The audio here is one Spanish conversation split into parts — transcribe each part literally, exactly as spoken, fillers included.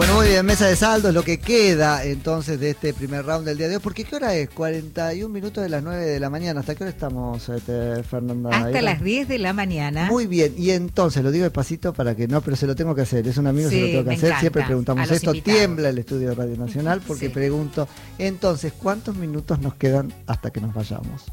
Bueno, muy bien, mesa de saldos, lo que queda entonces de este primer round del día de hoy. Porque ¿qué hora es? cuarenta y un minutos de las nueve de la mañana. ¿Hasta qué hora estamos, este, Fernanda? Hasta Ira? las diez de la mañana. Muy bien, y entonces, lo digo despacito para que no, pero se lo tengo que hacer. Es un amigo, Sí, se lo tengo que me hacer. encanta. Siempre preguntamos A los esto. invitados. Tiembla el estudio de Radio Nacional porque Sí. pregunto, entonces, ¿cuántos minutos nos quedan hasta que nos vayamos?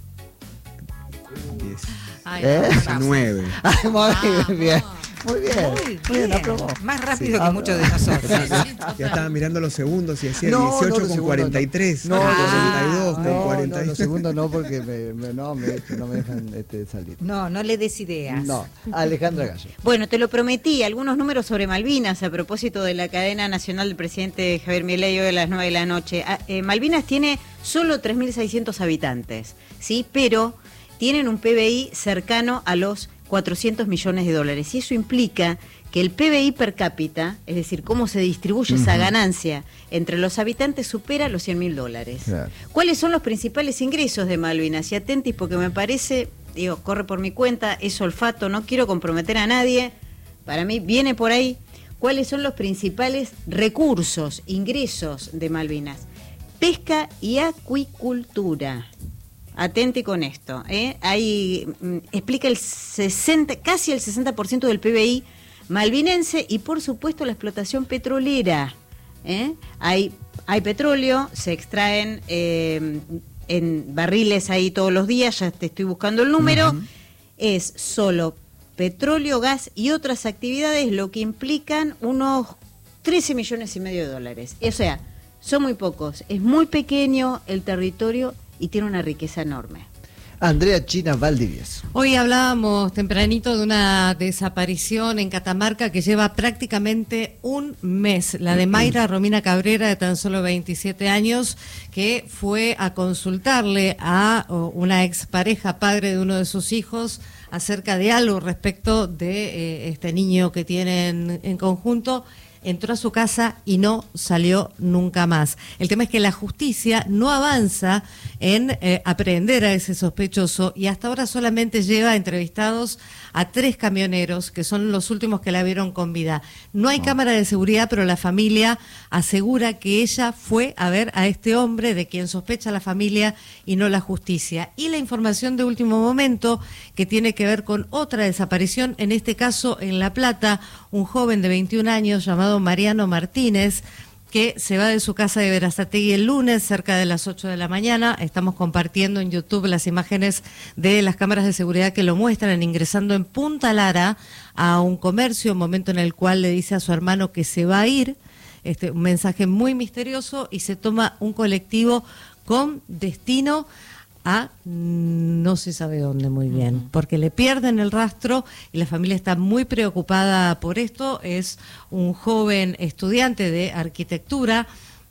diez. Ay, ¿Eh? vamos. diecinueve. Ay, muy Vamos. bien, muy bien. Muy Muy bien. bien, aprobó. Más rápido Sí. que muchos de nosotros. Ya estaba mirando los segundos y decía No, no, dieciocho los con segundos cuarenta y tres, no. con No, cuarenta y dos, no, con No, cuarenta no, y los segundos no, porque me, me- no, me, no me dejan este, salir. No, no le des ideas. No, Alejandra Gallo. Bueno, te lo prometí, algunos números sobre Malvinas a propósito de la cadena nacional del presidente Javier Milei hoy a las nueve de la noche. Ah, eh, Malvinas tiene solo tres mil seiscientos habitantes, ¿sí? Pero tienen un P B I cercano a los cuatrocientos millones de dólares y eso implica que el P B I per cápita, es decir, cómo se distribuye esa ganancia entre los habitantes, supera los cien mil dólares. Claro. ¿Cuáles son los principales ingresos de Malvinas? Y atentis porque me parece, digo, corre por mi cuenta, es olfato, no quiero comprometer a nadie, para mí viene por ahí. ¿Cuáles son los principales recursos, ingresos de Malvinas? Pesca y acuicultura. Atente con esto, ¿eh? Ahí mm, explica el sesenta, casi el sesenta por ciento del P B I malvinense y por supuesto la explotación petrolera. ¿eh? Hay, hay petróleo, se extraen eh, en barriles ahí todos los días, ya te estoy buscando el número. Uh-huh. Es solo petróleo, gas y otras actividades, lo que implican unos trece millones y medio de dólares. O sea, son muy pocos, es muy pequeño el territorio y tiene una riqueza enorme. Andrea China Valdivieso. Hoy hablábamos tempranito de una desaparición en Catamarca que lleva prácticamente un mes, la de Mayra Romina Cabrera, de tan solo veintisiete años, que fue a consultarle a una expareja, padre de uno de sus hijos, acerca de algo respecto de eh, este niño que tienen en conjunto. Entró a su casa y no salió nunca más. El tema es que la justicia no avanza en eh, aprehender a ese sospechoso y hasta ahora solamente lleva entrevistados a tres camioneros, que son los últimos que la vieron con vida. No hay oh. cámara de seguridad, pero la familia asegura que ella fue a ver a este hombre de quien sospecha la familia y no la justicia. Y la información de último momento, que tiene que ver con otra desaparición, en este caso en La Plata, un joven de veintiún años llamado Mariano Martínez, que se va de su casa de Berazategui el lunes cerca de las ocho de la mañana. Estamos compartiendo en YouTube las imágenes de las cámaras de seguridad que lo muestran ingresando en Punta Lara a un comercio, un momento en el cual le dice a su hermano que se va a ir, este, un mensaje muy misterioso, y se toma un colectivo con destino a no se sabe dónde muy bien, porque le pierden el rastro y la familia está muy preocupada por esto. Es un joven estudiante de arquitectura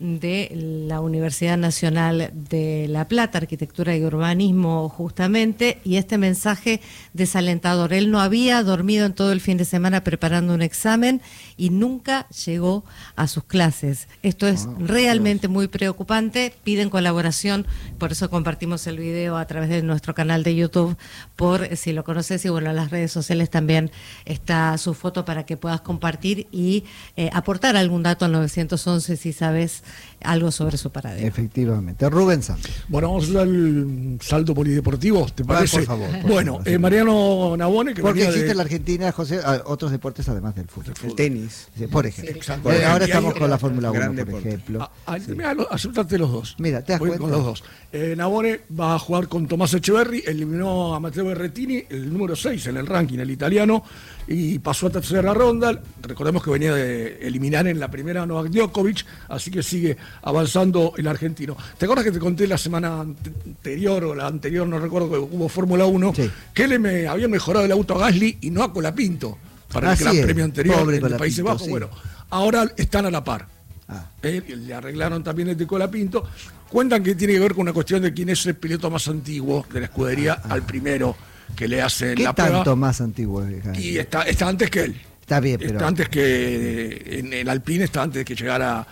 de la Universidad Nacional de La Plata, Arquitectura y Urbanismo justamente, y este mensaje desalentador. Él no había dormido en todo el fin de semana preparando un examen y nunca llegó a sus clases. Esto es oh, realmente Dios. muy preocupante. Piden colaboración, por eso compartimos el video a través de nuestro canal de YouTube, por si lo conoces, y bueno, en las redes sociales también está su foto para que puedas compartir y eh, aportar algún dato al nueve once si sabes algo sobre su paradero. Efectivamente. Rubén Santos. Bueno, vamos a usar el saldo polideportivo, ¿te parece? Por favor. Por bueno, favor, eh, Mariano Navone, que porque existe de... en la Argentina, José, otros deportes además del fútbol. El tenis. Sí, por ejemplo. Sí, eh, ahora estamos hay, con la Fórmula uno, por deporte. ejemplo. A, a, sí. Mira, aceptate los dos. Mira, te das Voy cuenta. con los dos. Eh, Navone va a jugar con Tomás Echeverri, eliminó a Matteo Berrettini, el número seis en el ranking, el italiano, y pasó a tercera ronda. Recordemos que venía de eliminar en la primera a Novak Djokovic, así que sigue avanzando el argentino. ¿Te acuerdas que te conté la semana anterior o la anterior, no recuerdo, que hubo Fórmula uno, sí. que él me había mejorado el auto a Gasly y no a Colapinto para así el Gran es. Premio anterior Pobre en los Países Bajos? Sí. Bueno, ahora están a la par. Ah. Eh, le arreglaron también el de Colapinto. Cuentan que tiene que ver con una cuestión de quién es el piloto más antiguo de la escudería ah. al primero que le hacen ¿Qué la prueba. tanto más antiguo es? Y está, está antes que él. Está bien, pero... Está antes que en el Alpine, está antes de que llegara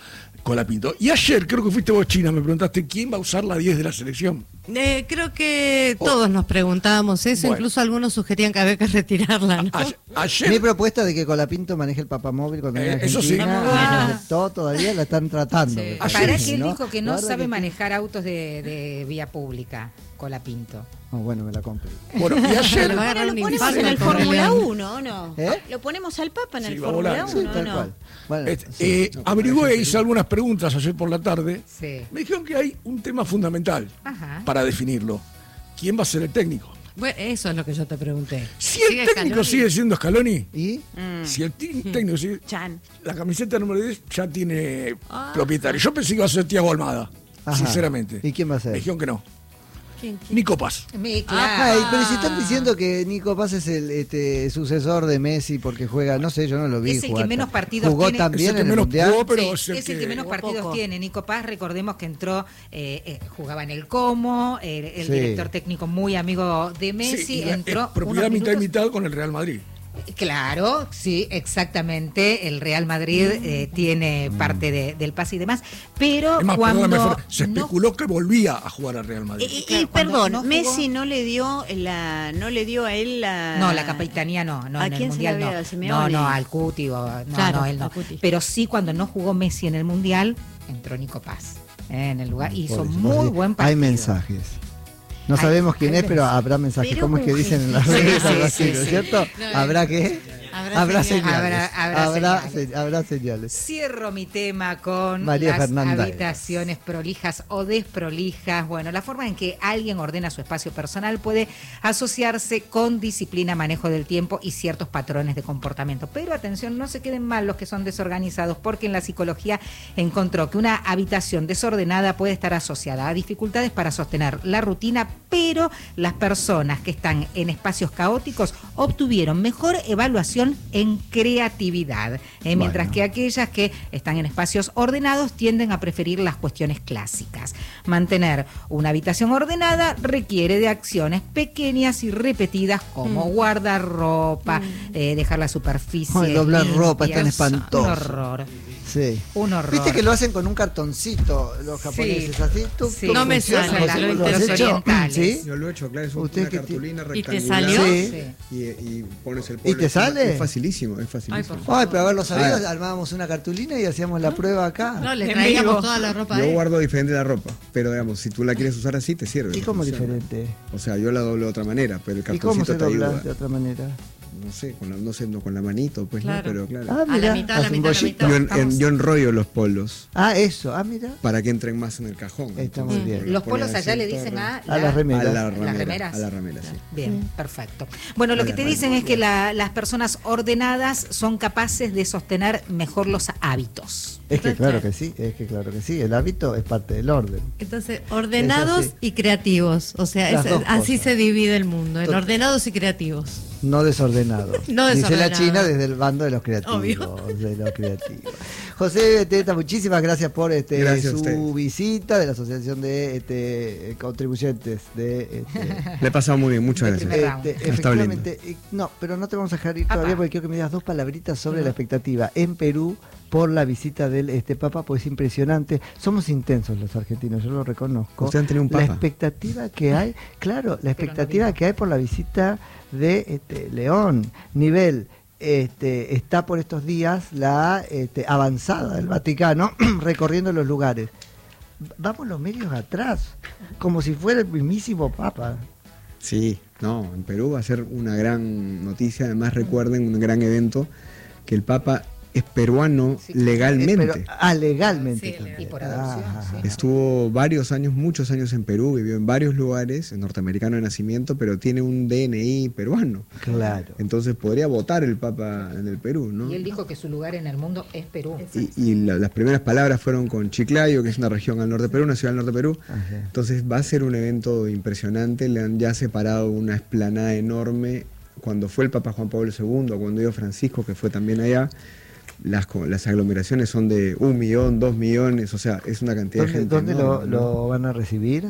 Colapinto. Y ayer, creo que fuiste vos, China, me preguntaste quién va a usar la diez de la selección. Eh, creo que todos nos preguntábamos eso, Bueno. incluso algunos sugerían que había que retirarla, ¿no? A- ayer, Mi propuesta de que Colapinto maneje el papamóvil cuando viene a Eh, eso sí. Argentina, Ah. no aceptó, todavía la están tratando. Sí. me Ayer- Para parece, que él ¿no? dijo que no Guarda sabe que- manejar autos de, de vía pública, Colapinto. Oh, bueno, me la compro. bueno, y ayer, Le va a agarrar Ahora un lo ponemos infarto en el al pobre Fórmula León. uno, ¿o no? ¿Eh? Lo ponemos al Papa en Sí, el va a Fórmula volar. Sí, uno, ¿o tal no? cual. Bueno, este, sí. eh, averigüé, hice algunas preguntas ayer por la tarde. Sí. Me dijeron que hay un tema fundamental Ajá. para definirlo. ¿Quién va a ser el técnico? Bueno, eso es lo que yo te pregunté. Si el ¿Sigue técnico Scaloni? sigue siendo Scaloni, ¿Y? si el ti- técnico sigue, Chan. la camiseta número diez ya tiene Ah. propietario. Yo pensé que iba a ser Thiago Almada, Ajá. sinceramente. ¿Y quién va a ser? Me dijeron que no. ¿Quién, quién? Nico Paz. Mi- Ajá, claro. y- pero si están diciendo que Nico Paz es el este, sucesor de Messi porque juega, no sé, yo no lo vi Es el que jugar. menos partidos Jugó tiene. Es también el que en el menos Mundial. jugó, pero Sí, es el es el que- que menos Jugó partidos poco. tiene. Nico Paz, recordemos que entró, eh, eh, jugaba en el Como, el, el Sí. director técnico muy amigo de Messi, Sí, y la- entró. es propiedad unos mitad y minutos- mitad con el Real Madrid. Claro, sí, exactamente. El Real Madrid eh, tiene parte de- del pase y demás, pero Es más, cuando perdóname, Fer, se no- especuló que volvía a jugar al Real Madrid. Y, y- Claro, y cuando perdón, no jugó- Messi no le dio la, no le dio a él la. No, la capitanía no, no ¿A en el quién se mundial la no. dio? ¿A No, Simeone? no, al Cuti o no, Claro, no, él no. al Cuti. Pero sí cuando no jugó Messi en el mundial, entró Nico Paz eh, en el lugar. Hizo Por eso, muy por eso. buen partido. Hay mensajes. No Hay- sabemos quién hay es, pero mensajes. habrá mensajes. Pero ¿Cómo es que con dicen en las gente. redes Sí, algo sí, así, sí, ¿no es sí. cierto? No, ¿Habrá qué? Habrá Habrá señales. señales. Habrá- habrá Habrá señales. se- habrá señales. Cierro mi tema con María las Fernanda habitaciones prolijas o desprolijas. Bueno, la forma en que alguien ordena su espacio personal puede asociarse con disciplina, manejo del tiempo y ciertos patrones de comportamiento. Pero atención, no se queden mal los que son desorganizados, porque en la psicología encontró que una habitación desordenada puede estar asociada a dificultades para sostener la rutina, pero las personas que están en espacios caóticos obtuvieron mejor evaluación en creatividad, eh, mientras Bueno. que aquellas que están en espacios ordenados tienden a preferir las cuestiones clásicas. Mantener una habitación ordenada requiere de acciones pequeñas y repetidas como guardar ropa, eh, dejar la superficie Ay, doblar limpia. ropa, es tan espantoso. Un horror. Sí. Un horror. Viste que lo hacen con un cartoncito los japoneses, Sí. así. Tú, Sí. tú No me funciona, sale, José, lo ¿lo has intento hecho? orientales. ¿Sí? Yo lo he hecho, claro, es un- ¿Usted una qué cartulina ¿Y te rectangular. salió? Sí. Y, y pones el ¿Y pueblo te encima. sale? Es facilísimo, es facilísimo. por Ay, pero haberlo sabido, Ah. armábamos una cartulina y hacíamos la prueba acá. No, le En traíamos vivo. toda la ropa a Yo él. guardo diferente la ropa, pero digamos, si tú la quieres usar así, te sirve. ¿Y cómo Funciona. diferente? O sea, yo la doblo de otra manera, pero el ¿Y cómo cartoncito se te dobla ayuda. de otra manera? No sé, con la, no sé, no con la manito, pues Claro. no, pero claro. Ah, A la mira, mitad, a la hace un mitad, a la bollito. mitad. yo, en- Estamos- en- yo enrollo los polos Ah, eso, ah, mira. para que entren más en el cajón. Está Entonces, muy bien. los Los pones polos allá así, le todo dicen re- a, A las remeras. A la ¿Las remera, remeras? a la remera, sí. Bien, perfecto. Bueno, lo A que la te remera. dicen es que la- las personas ordenadas son capaces de sostener mejor los hábitos. Es que Entonces, claro que sí, es que claro que sí. El hábito es parte del orden. Entonces, ordenados Es así. y creativos. O sea, Las es- dos así cosas. se divide el mundo, en Total. ordenados y creativos. No desordenado. No Dice la desordenado. China desde el bando de los creativos. Obvio. De los creativos. José Beteta, muchísimas gracias por este, Gracias a su ustedes. visita de la Asociación de este, Contribuyentes de este, Le he pasado muy bien, muchas De gracias. primer round. Este, Está lindo. efectivamente, eh, no, pero no te vamos a dejar ir Apa. todavía porque quiero que me digas dos palabritas sobre la expectativa en Perú por la visita del este Papa, pues es impresionante. Somos intensos los argentinos, yo lo reconozco. Ustedes han tenido un La papa. expectativa que hay, claro, la Pero no expectativa vino. que hay por la visita de este, León, nivel. Este, está por estos días la este, avanzada del Vaticano recorriendo los lugares. Vamos los medios atrás, como si fuera el mismísimo Papa. Sí, no, en Perú va a ser una gran noticia. Además, recuerden un gran evento que el Papa es peruano Sí. legalmente. Eh, pero, ah, legalmente. Sí, también. y por adopción, Ah, sí. Estuvo varios años, muchos años en Perú, vivió en varios lugares, es norteamericano de nacimiento, pero tiene un D N I peruano. Claro. Entonces podría votar el Papa en el Perú, ¿no? Y él dijo que su lugar en el mundo es Perú. Y, y la- las primeras palabras fueron con Chiclayo, que es una región al norte de Perú, una ciudad al norte de Perú. Ajá. Entonces va a ser un evento impresionante. Le han ya separado una esplanada enorme. Cuando fue el Papa Juan Pablo segundo, cuando iba Francisco, que fue también allá, las, co- las aglomeraciones son de un millón, dos millones, o sea, es una cantidad de ¿Dónde, gente. dónde lo, enorme, ¿no? lo van a recibir?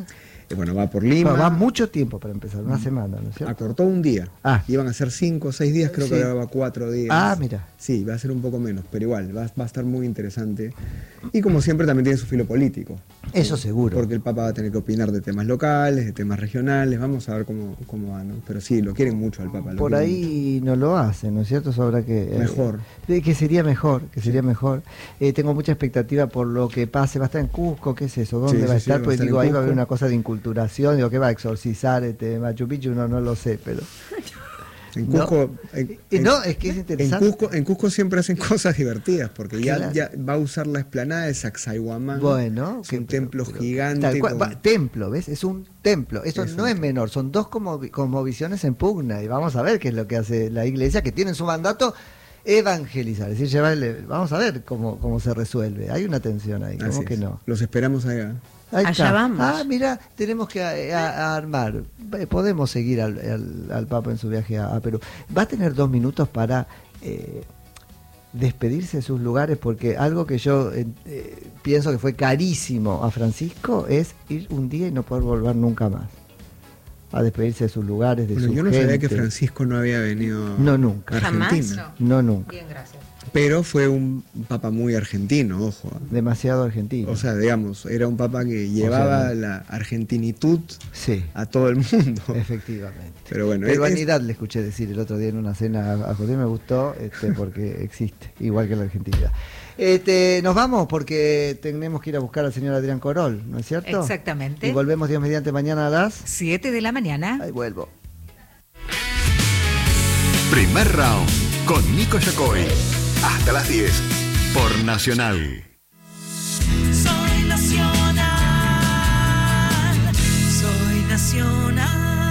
Eh, bueno, va por Lima. Va, va mucho tiempo para empezar, una semana, ¿no es cierto? Acortó un día. Ah. Iban a ser cinco o seis días, creo Sí. que ahora va cuatro días. Ah, mira. Sí, va a ser un poco menos, pero igual, va, va a estar muy interesante. Y como siempre también tiene su filo político. Eso seguro. Porque el Papa va a tener que opinar de temas locales, de temas regionales, vamos a ver cómo, cómo va, ¿no? Pero sí, lo quieren mucho al Papa. Lo Por quieren ahí no lo hacen, ¿no es cierto? Eso habrá que... eh, Mejor. de que sería mejor, que sería mejor. Eh, tengo mucha expectativa por lo que pase. ¿Va a estar en Cusco? ¿Qué es eso? ¿Dónde Sí, va a sí, sí, estar? va a Pues estar digo, en ahí va a haber Cusco. una cosa de inculturación. Digo, ¿qué va a exorcizar este Machu Picchu? No, no lo sé, pero... En No. Cusco, en- Eh, en- no, es que es en interesante. Cusco, en Cusco siempre hacen cosas divertidas, porque ya, Claro. ya va a usar la explanada de Sacsayhuamán. Bueno, es que- un pero- templo pero- gigante. tal cual. con- Va, templo, ¿ves? Es un templo. Eso Es no un es menor. Son dos como, como visiones en pugna. Y vamos a ver qué es lo que hace la iglesia, que tiene en su mandato evangelizar. Es decir, llevarle. Vamos a ver cómo, cómo se resuelve. Hay una tensión ahí, Así ¿cómo es. que no? Los esperamos allá. Ahí Allá está. vamos. Ah, mira, tenemos que a- a- a armar. Eh, Podemos seguir al, al- al Papa en su viaje a, a Perú. Va a tener dos minutos para eh, despedirse de sus lugares, porque algo que yo eh, eh, pienso que fue carísimo a Francisco es ir un día y no poder volver nunca más. A despedirse de sus lugares, de Bueno, su yo no gente. sabía que Francisco no había venido No, nunca. a Jamás. Argentina. No, nunca. Bien, gracias. Pero fue un papa muy argentino, ojo. Demasiado argentino. O sea, digamos, era un papa que llevaba no. la argentinitud sí, a todo el mundo. efectivamente. Pero bueno, es- Peruanidad le escuché decir el otro día en una cena a a José, me gustó este, porque existe, igual que la argentinidad. Este, nos vamos porque tenemos que ir a buscar al señor Adrián Corol, ¿no es cierto? Exactamente. Y volvemos Dios mediante mañana a las... siete de la mañana. Ahí vuelvo. Primer round con Nico Yacoy. Hasta las diez por Nacional. Soy nacional, soy nacional.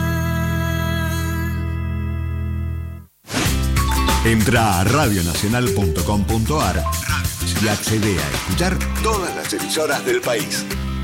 Entra a radio nacional punto com punto ar y accede a escuchar todas las emisoras del país.